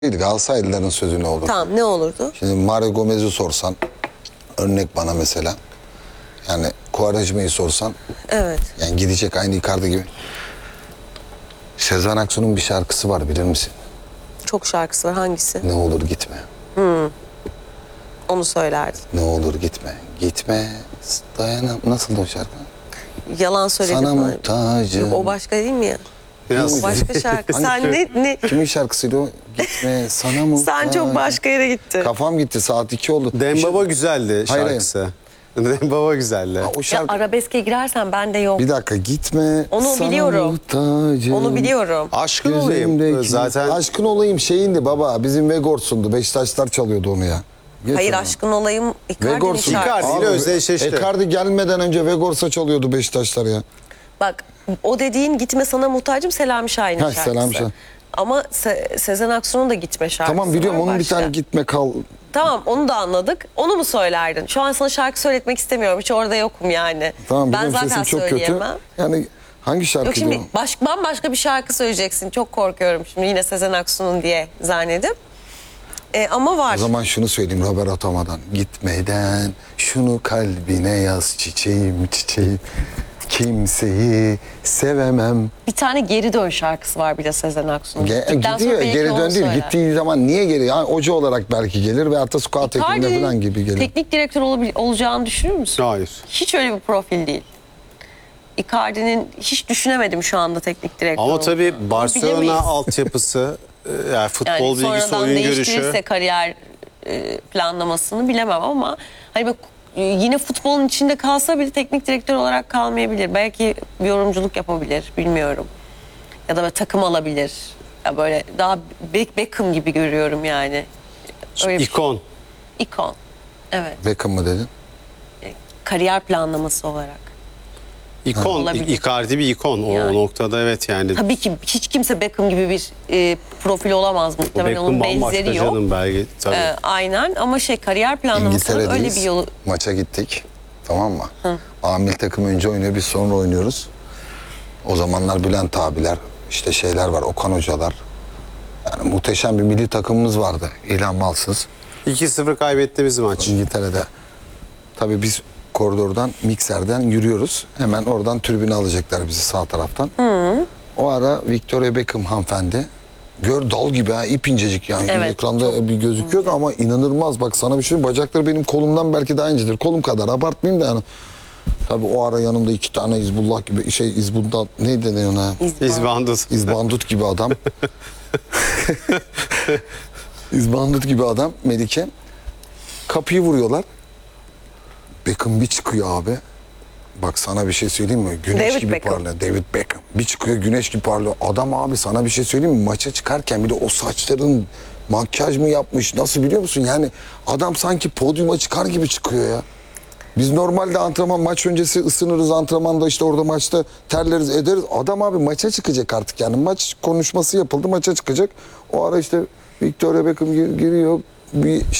Galatasaraylıların sözü ne olur? Tamam, ne olurdu? Şimdi Mario Gomez'i sorsan, örnek bana mesela. Yani Quaresma'yı sorsan, Evet. yani gidecek aynı Icardi gibi. Sezen Aksu'nun bir şarkısı var, bilir misin? Çok şarkısı var. Hangisi? Ne olur gitme. Onu söylerdin. Ne olur gitme. Gitme. Dayanam. Nasıl o şarkı? Yalan söyledim. Sana falan. muhtacım. Yok, o başka değil mi ya? Biraz O başka şarkı. Hangi Sen ne? Kimin şarkısıydı o? Gitme sana muhtacım. Sen çok başka yere gittin. Kafam gitti, saat 2 oldu. Dembaba güzeldi Hayır, şarkısı. Dembaba güzeldi. Ha, o Ya şarkı... arabeske girersen ben de yok. Bir dakika, gitme. Onu sana biliyorum. muhtacım. Onu biliyorum. Aşkın olayım. Gözümdeki- Zaten Aşkın olayım şeyindi baba. Bizim Vegors'undu. Beşiktaşlar çalıyordu onu ya. Geç Hayır, onu. aşkın olayım Icardi'nin Vegors'un. şarkısı. Icardi ile Abi, özdeşleşti. Icardi gelmeden önce Vegors'a çalıyordu Beşiktaşlar ya. Bak, o dediğin Gitme Sana Muhtacım Selami Şahin'in Ha, şarkısı. Selami Şahin. Ama Sezen Aksu'nun da Gitme şarkısı Tamam biliyorum, var onun bir başka. tane gitme kal. Tamam, onu da anladık. Onu mu söylerdin? Şu an sana şarkı söyletmek istemiyorum. Hiç orada yokum yani. Tamam ben biliyorum, zaten sesin çok kötü. söyleyemem. Yani hangi şarkı Yok, şimdi diyor? bambaşka bir şarkı söyleyeceksin. Çok korkuyorum şimdi yine Sezen Aksu'nun diye zannedip. Ama var. O zaman şunu söyleyeyim Robert Atama'dan. Gitmeden şunu kalbine yaz çiçeğim çiçeğim. Kimseyi sevemem. Bir tane Geri Dön şarkısı var bir de Sezen Aksu'nun. Gittikten sonra Gidiyor, belki geri onu dön değil. söyler. Gittiği zaman niye geri? Yani hoca olarak belki gelir ve hatta squat ekibinde Icardi'nin falan gibi gelir. teknik direktör olacağını düşünür müsün? Hayır. Hiç öyle bir profil değil. Icardi'nin hiç düşünemedim şu anda teknik direktör. Ama tabii bilemeyiz. Barcelona altyapısı, yani futbol Yani bilgisi, sonradan oyun değiştirirse görüşü. kariyer planlamasını bilemem ama hani bak, yine futbolun içinde kalsa bile teknik direktör olarak kalmayabilir. Belki bir yorumculuk yapabilir, bilmiyorum. Ya da böyle takım alabilir. Ya böyle daha Beckham gibi görüyorum yani. Öyle bir İkon. ikon. Evet. Beckham mı dedin? Kariyer planlaması olarak. İkon. Olabilir. Icardi bir ikon. O Yani. noktada evet yani. Tabii ki hiç kimse Beckham gibi bir profil olamaz O muhtemelen. Beckham Onun bambaşka benzeri yok. canım belki. Tabii. Aynen ama kariyer planlamasının öyle İngiltere'deyiz. bir yolu. Maça gittik. Tamam mı? Amil takım önce oynuyor, biz sonra oynuyoruz. O zamanlar Bülent abiler, işte şeyler var, Okan hocalar. Yani muhteşem bir milli takımımız vardı. İlhan Malsız. 2-0 kaybetti bizim maç. İngiltere'de. Tabii biz koridordan, mikserden yürüyoruz. Hemen oradan tribüne alacaklar bizi sağ taraftan. O ara Victoria Beckham hanımefendi. Gör dal gibi ha, ip incecik yani. Evet, Ekranda bir gözüküyor ama inanılmaz. Bak sana bir şey, bacakları benim kolumdan belki daha incedir. Kolum kadar, abartmayayım da yani. Tabii o ara yanımda 2 tane Hizbullah gibi Hizbullah neydi deniyor ona? İzbandut. İzbandut gibi adam. İzbandut gibi adam Melike. Kapıyı vuruyorlar. Beckham bir çıkıyor abi. Bak sana bir şey söyleyeyim mi? Güneş David gibi Beckham. parlıyor. David Beckham. Bir çıkıyor, güneş gibi parlıyor. Adam abi sana bir şey söyleyeyim mi? Maça çıkarken bir de o saçların makyaj mı yapmış? Nasıl biliyor musun? Yani adam sanki podyuma çıkar gibi çıkıyor ya. Biz normalde antrenman, maç öncesi ısınırız, antrenmanda işte orada maçta terleriz ederiz. Adam abi maça çıkacak artık yani. Maç konuşması yapıldı, maça çıkacak. O ara işte Victoria Beckham giriyor. Bir